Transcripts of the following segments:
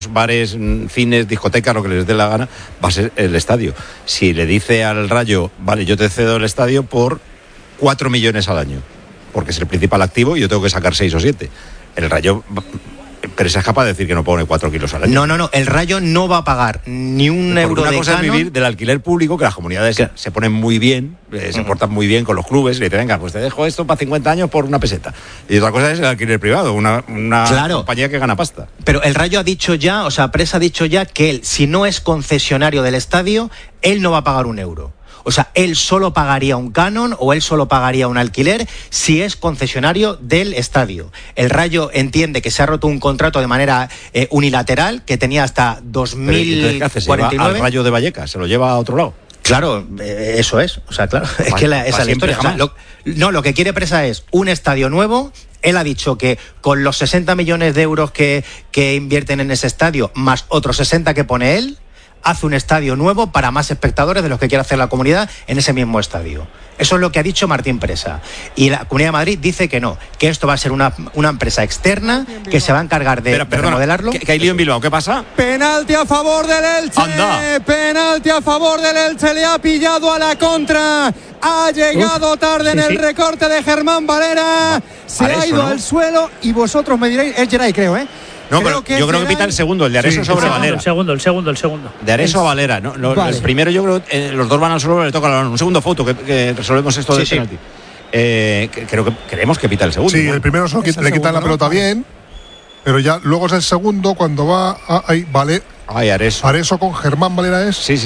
bares, cines, discotecas, lo que les dé la gana, va a ser el estadio. Si le dice al Rayo, vale, yo te cedo el estadio por 4 millones al año, porque es el principal activo y yo tengo que sacar 6 o 7. El Rayo... Pero es capaz de decir que no pone 4 kilos al año. No. El Rayo no va a pagar ni un euro de una cosa canon. Es vivir del alquiler público, que las comunidades se ponen muy bien, se portan muy bien con los clubes, y le dicen, venga, pues te dejo esto para 50 años por una peseta. Y otra cosa es el alquiler privado, una compañía que gana pasta. Pero el Rayo ha dicho ya, Presa ha dicho ya que él, si no es concesionario del estadio, él no va a pagar un euro. O sea, él solo pagaría un canon o él solo pagaría un alquiler si es concesionario del estadio. El Rayo entiende que se ha roto un contrato de manera unilateral que tenía hasta 2049. ¿Qué hace? ¿Se lleva al Rayo de Vallecas? ¿Se lo lleva a otro lado? Claro, eso es. O sea, claro, es que esa es la historia. O sea, lo que quiere Presa es un estadio nuevo. Él ha dicho que con los 60 millones de euros que invierten en ese estadio, más otros 60 que pone él, hace un estadio nuevo para más espectadores de los que quiere hacer la comunidad en ese mismo estadio. Eso es lo que ha dicho Martín Presa. Y la Comunidad de Madrid dice que no, que esto va a ser una empresa externa que se va a encargar de remodelarlo. ¿Que hay lío en Bilbao? ¿Qué pasa? Penalti a favor del Elche. ¡Anda! Penalti a favor del Elche. Le ha pillado a la contra. Ha llegado tarde en el recorte de Germán Valera. Se ha ido al suelo y vosotros me diréis, es Geray, creo, ¿eh? No, pero yo creo que pita el segundo, el de Areso sobre Valera. El segundo. De Areso a Valera. Vale. El primero yo creo que los dos van al suelo, le toca la mano. Un segundo foto que resolvemos esto del penalti. Creemos que pita el segundo. Sí, el primero le quitan la pelota bien, pero ya luego es el segundo cuando va Areso. Areso con Germán Valera es. Sí.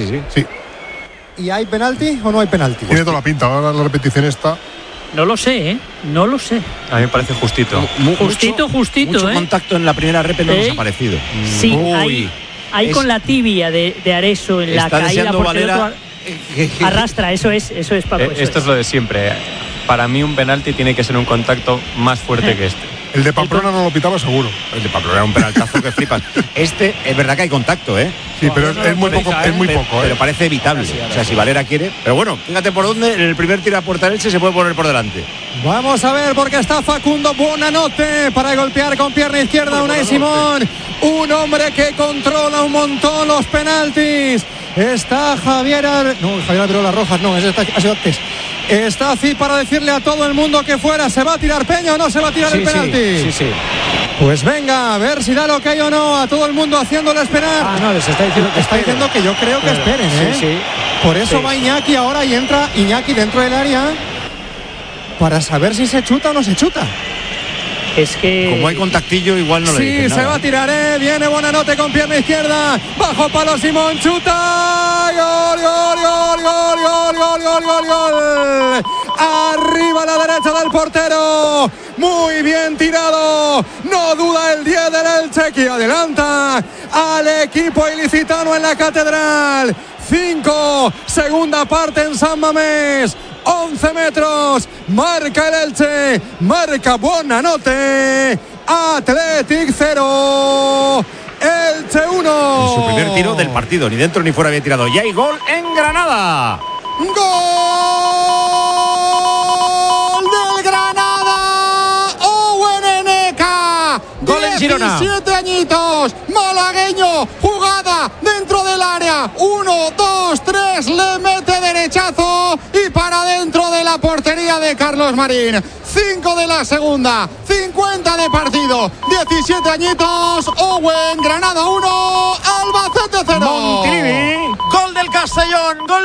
¿Y hay penalti o no hay penalti? Tiene toda la pinta, ahora la repetición está. No lo sé, ¿eh? No lo sé. A mí me parece justito. Justito, mucho contacto en la primera rep no nos ha parecido. Sí, hay con la tibia de Areso en la caída porque Valera, el otro arrastra, eso es Paco. Esto es lo de siempre. Para mí un penalti tiene que ser un contacto más fuerte que este. El de Pamplona no lo pitaba seguro. El de Pamplona era un penaltazo que flipas. Este es verdad que hay contacto, ¿eh? Sí, pero es muy poco. Pero parece evitable. O sea, si Valera quiere. Pero bueno, fíjate por dónde en el primer tiro a puerta Elche se puede poner por delante. Vamos a ver, porque está Facundo Buonanotte para golpear con pierna izquierda a Unai Simón. Un hombre que controla un montón los penaltis. Está Javier Alberola Rojas, no, ese ha sido antes. Está así para decirle a todo el mundo que fuera, ¿se va a tirar Peña o no se va a tirar el penalti? Sí. Pues venga, a ver si da lo que hay o no, a todo el mundo haciéndole esperar. No, les está diciendo que yo creo que esperen, ¿eh? Sí. Por eso va Iñaki ahora y entra Iñaki dentro del área para saber si se chuta o no se chuta. Es que... Como hay contactillo, igual no le dicen nada. Sí, se va a tirar, viene Buonanotte con pierna izquierda, bajo palo Simón, chuta, gol. Arriba a la derecha del portero, muy bien tirado, no duda el 10 del Elche que adelanta al equipo ilicitano en la Catedral. 5, segunda parte en San Mamés. 11 metros, marca el Elche, marca Buonanotte, Athletic 0, Elche 1. En su primer tiro del partido, ni dentro ni fuera había tirado. Y hay gol en Granada. ¡Gol del Granada! Owen Eneka. Gol en Girona. 17 añitos, malagueño, jugada dentro del área. 1, 2, 3, le mete derechazo y para dentro de la portería de Carlos Marín. 5 de la segunda, 50 de partido, 17 añitos, Owen, Granada 1, Albacete 0. Montilivi. Gol del Castellón, gol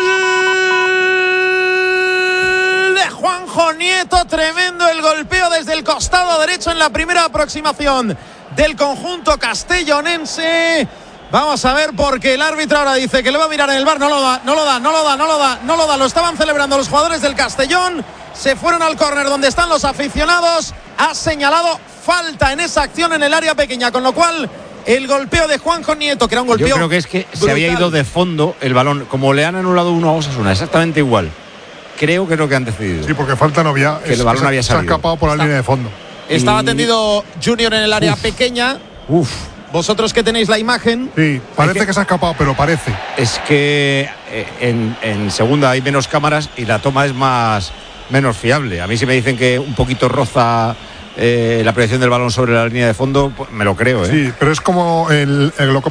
de Juanjo Nieto, tremendo el golpeo desde el costado derecho en la primera aproximación del conjunto castellonense. Vamos a ver porque el árbitro ahora dice que le va a mirar en el VAR, no lo da, lo estaban celebrando los jugadores del Castellón, se fueron al córner donde están los aficionados, ha señalado falta en esa acción en el área pequeña, con lo cual el golpeo de Juanjo Nieto, que era un golpeo. Yo creo que es que brutal. Se había ido de fondo el balón, como le han anulado uno a Osasuna, exactamente igual. Creo que es lo que han decidido. Sí, porque falta no había. Que el balón había salido. Se ha escapado por la línea de fondo. Estaba tendido Junior en el área pequeña. Vosotros que tenéis la imagen. Sí, parece que se ha escapado, pero parece. Es que en segunda hay menos cámaras y la toma es menos fiable. A mí si me dicen que un poquito roza la proyección del balón sobre la línea de fondo, pues me lo creo. Sí, pero es como lo que